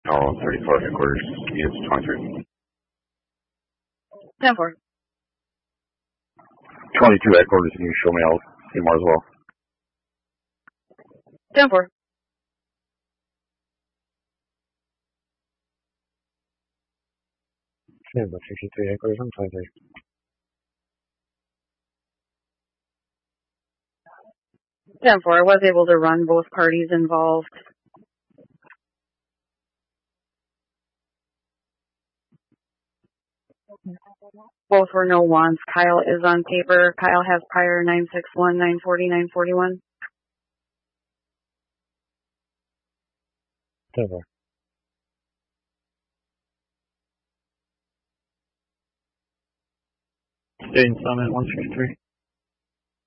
Oh, 34 headquarters, units 23. 10-4. 22 headquarters, can you show me out Seymour as well? 10-4. Yeah, but 63 headquarters on 23. 10-4. I was able to run both parties involved. Both were no wants. Kyle is on paper. Kyle has prior 961, 940, 941. 10-4. State and Summit 163.